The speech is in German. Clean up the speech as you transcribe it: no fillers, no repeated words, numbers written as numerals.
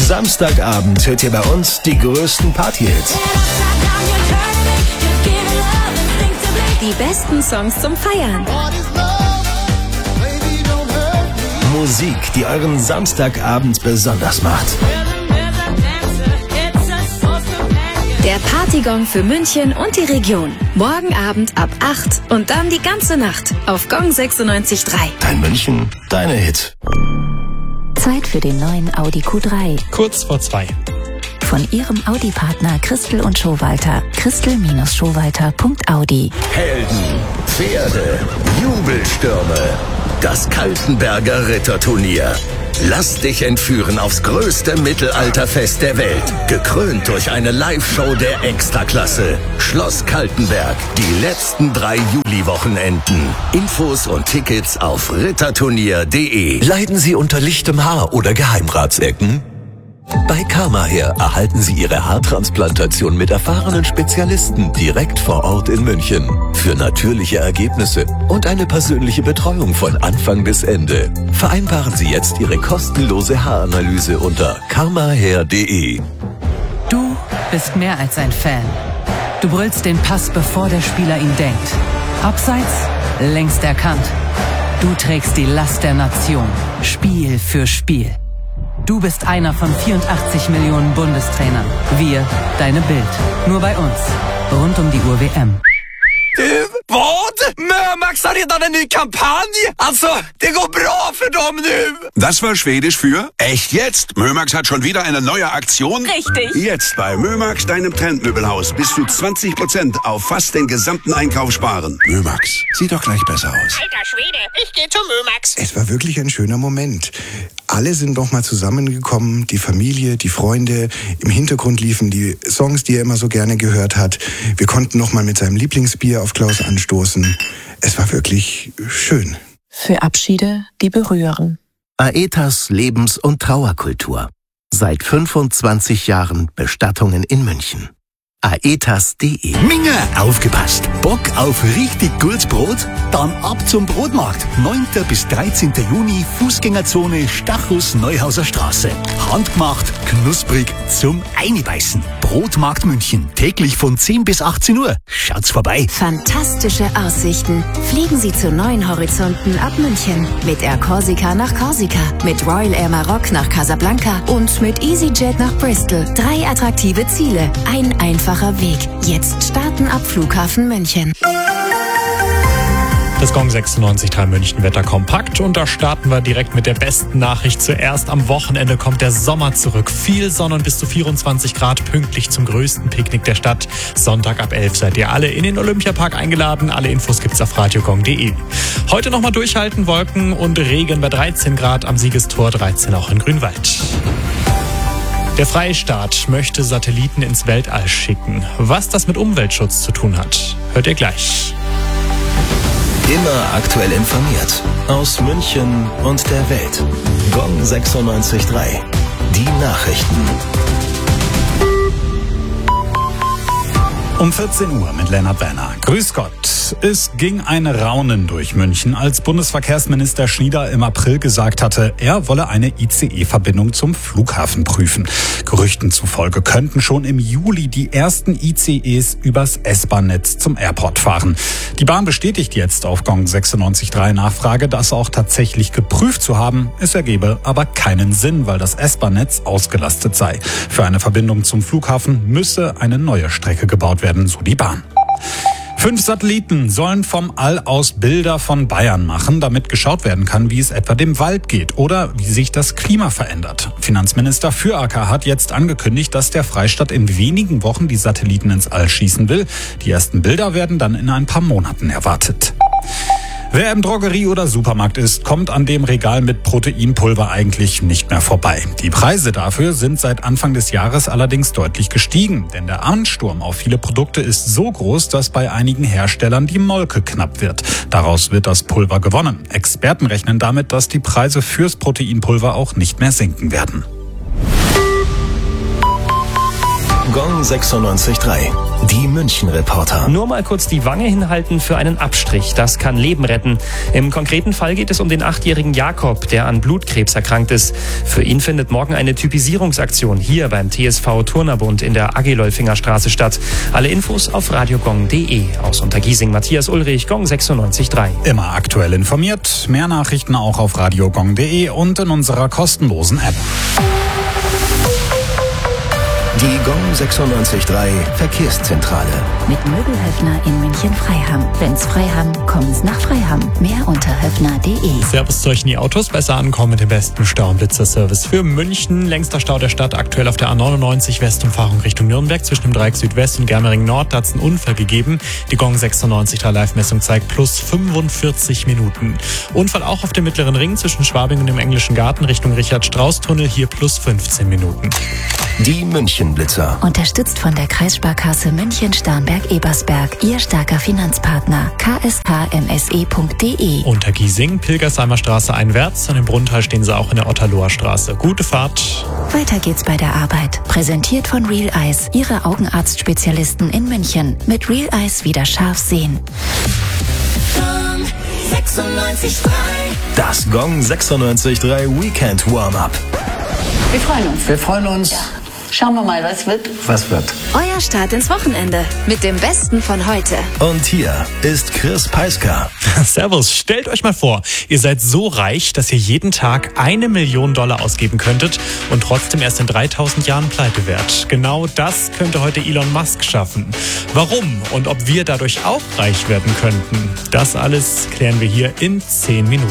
Samstagabend hört ihr bei uns die größten Party-Hits. Die besten Songs zum Feiern. Musik, die euren Samstagabend besonders macht. Der Partygong für München und die Region. Morgen Abend ab 8 und dann die ganze Nacht auf Gong 96.3. Dein München, deine Hit. Zeit für den neuen Audi Q3. Kurz vor 2. Von Ihrem Audi-Partner Christel und Schowalter. Christel-Schowalter.audi. Helden, Pferde, Jubelstürme. Das Kaltenberger Ritterturnier. Lass dich entführen aufs größte Mittelalterfest der Welt. Gekrönt durch eine Live-Show der Extraklasse. Schloss Kaltenberg. Die letzten 3 Juliwochenenden. Infos und Tickets auf ritterturnier.de. Leiden Sie unter lichtem Haar oder Geheimratsecken? Bei Karmahair erhalten Sie Ihre Haartransplantation mit erfahrenen Spezialisten direkt vor Ort in München. Für natürliche Ergebnisse und eine persönliche Betreuung von Anfang bis Ende. Vereinbaren Sie jetzt Ihre kostenlose Haaranalyse unter karmahair.de. Du bist mehr als ein Fan. Du brüllst den Pass, bevor der Spieler ihn denkt. Abseits, längst erkannt. Du trägst die Last der Nation, Spiel für Spiel. Du bist einer von 84 Millionen Bundestrainern. Wir, deine Bild. Nur bei uns. Rund um die Uhr WM. Vad? Mömax har redan en ny kampanj! Alltså, det går bra för dem nu! Das war Schwedisch für echt jetzt. Mömax hat schon wieder eine neue Aktion. Richtig. Jetzt bei Mömax, deinem Trendmöbelhaus, bis zu 20% auf fast den gesamten Einkauf sparen. Mömax, sieht doch gleich besser aus. Alter Schwede, ich gehe zu Mömax. Es war wirklich ein schöner Moment. Alle sind noch mal zusammengekommen, die Familie, die Freunde. Im Hintergrund liefen die Songs, die er immer so gerne gehört hat. Wir konnten noch mal mit seinem Lieblingsbier auf Klaus anstoßen. Es war wirklich schön. Für Abschiede, die berühren. Aetas Lebens- und Trauerkultur. Seit 25 Jahren Bestattungen in München. Aetas.de. Minge, aufgepasst! Bock auf richtig gutes Brot? Dann ab zum Brotmarkt. 9. bis 13. Juni, Fußgängerzone Stachus Neuhauser Straße. Handgemacht, knusprig, zum Einbeißen. Brotmarkt München. Täglich von 10 bis 18 Uhr. Schaut's vorbei. Fantastische Aussichten. Fliegen Sie zu neuen Horizonten ab München. Mit Air Corsica nach Korsika, mit Royal Air Maroc nach Casablanca und mit EasyJet nach Bristol. 3 attraktive Ziele. Ein einfacher Weg. Jetzt starten ab Flughafen München. Das Gong 96.3 München Wetter kompakt und da starten wir direkt mit der besten Nachricht. Zuerst am Wochenende kommt der Sommer zurück. Viel Sonne und bis zu 24 Grad pünktlich zum größten Picknick der Stadt. Sonntag ab 11 seid ihr alle in den Olympiapark eingeladen. Alle Infos gibt's auf radiogong.de. Heute nochmal durchhalten, Wolken und Regen bei 13 Grad am Siegestor, 13 auch in Grünwald. Der Freistaat möchte Satelliten ins Weltall schicken. Was das mit Umweltschutz zu tun hat, hört ihr gleich. Immer aktuell informiert. Aus München und der Welt. Gong 96.3. Die Nachrichten. Um 14 Uhr mit Lennart Werner. Grüß Gott. Es ging ein Raunen durch München, als Bundesverkehrsminister Schnieder im April gesagt hatte, er wolle eine ICE-Verbindung zum Flughafen prüfen. Gerüchten zufolge könnten schon im Juli die ersten ICEs übers S-Bahn-Netz zum Airport fahren. Die Bahn bestätigt jetzt auf Gong 96.3 Nachfrage, das auch tatsächlich geprüft zu haben. Es ergebe aber keinen Sinn, weil das S-Bahn-Netz ausgelastet sei. Für eine Verbindung zum Flughafen müsse eine neue Strecke gebaut werden, so die Bahn. 5 Satelliten sollen vom All aus Bilder von Bayern machen, damit geschaut werden kann, wie es etwa dem Wald geht oder wie sich das Klima verändert. Finanzminister Füracker hat jetzt angekündigt, dass der Freistaat in wenigen Wochen die Satelliten ins All schießen will. Die ersten Bilder werden dann in ein paar Monaten erwartet. Wer im Drogerie- oder Supermarkt ist, kommt an dem Regal mit Proteinpulver eigentlich nicht mehr vorbei. Die Preise dafür sind seit Anfang des Jahres allerdings deutlich gestiegen, denn der Ansturm auf viele Produkte ist so groß, dass bei einigen Herstellern die Molke knapp wird. Daraus wird das Pulver gewonnen. Experten rechnen damit, dass die Preise fürs Proteinpulver auch nicht mehr sinken werden. Gong 96.3. Die München-Reporter. Nur mal kurz die Wange hinhalten für einen Abstrich. Das kann Leben retten. Im konkreten Fall geht es um den 8-jährigen Jakob, der an Blutkrebs erkrankt ist. Für ihn findet morgen eine Typisierungsaktion hier beim TSV Turnerbund in der Agilolfinger Straße statt. Alle Infos auf radiogong.de. Aus Untergiesing Matthias Ulrich, Gong 96.3. Immer aktuell informiert. Mehr Nachrichten auch auf radiogong.de und in unserer kostenlosen App. Die Gong 96.3 Verkehrszentrale. Mit Möbelhöfner in München-Freiham. Wenn's Freiham, kommen's nach Freiham. Mehr unter höfner.de. Servus zu euch in die Autos. Besser ankommen mit dem besten Stau- und Blitzerservice für München. Längster Stau der Stadt aktuell auf der A99 Westumfahrung Richtung Nürnberg zwischen dem Dreieck Südwest und Germering Nord. Da hat's einen Unfall gegeben. Die Gong 96.3 Live-Messung zeigt plus 45 Minuten. Unfall auch auf dem Mittleren Ring zwischen Schwabing und dem Englischen Garten Richtung Richard-Strauß-Tunnel. Hier plus 15 Minuten. Die München-Blitzer. Unterstützt von der Kreissparkasse München-Starnberg-Ebersberg. Ihr starker Finanzpartner. kshmse.de. Untergiesing, Pilgersheimer Straße einwärts. An dem Brunntal stehen sie auch in der Otterloher Straße. Gute Fahrt. Weiter geht's bei der Arbeit. Präsentiert von Real Eyes, Ihre Augenarztspezialisten in München. Mit Real Eyes wieder scharf sehen. Gong 96.3. Das Gong 96.3 Weekend Warm-Up. Wir freuen uns. Wir freuen uns. Ja. Schauen wir mal, was wird. Was wird? Euer Start ins Wochenende mit dem Besten von heute. Und hier ist Chris Peiska. Servus, stellt euch mal vor, ihr seid so reich, dass ihr jeden Tag $1 Million ausgeben könntet und trotzdem erst in 3000 Jahren pleite wärt. Genau das könnte heute Elon Musk schaffen. Warum und ob wir dadurch auch reich werden könnten, das alles klären wir hier in 10 Minuten.